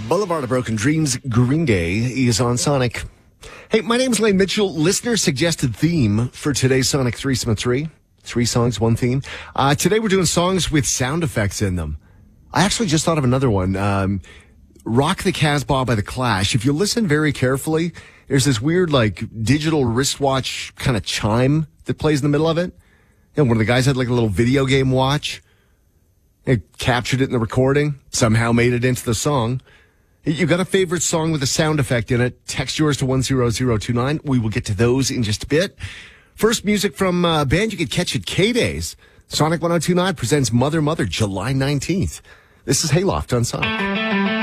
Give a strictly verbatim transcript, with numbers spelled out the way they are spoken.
Boulevard of Broken Dreams, Green Day is on Sonic. Hey, my name's Lane Mitchell. Listener suggested theme for today's Sonic Threesome of Three. Three songs, one theme. Uh, today we're doing songs with sound effects in them. I actually just thought of another one. Um, Rock the Casbah by The Clash. If you listen very carefully, there's this weird, like, digital wristwatch kind of chime that plays in the middle of it. And one of the guys had, like, a little video game watch. It captured it in the recording, somehow made it into the song. You got a favorite song with a sound effect in it? Text yours to one zero zero two nine. We will get to those in just a bit. First music from a band you could catch at K-Days. Sonic one oh two nine presents Mother Mother July nineteenth. This is Hayloft on Sonic.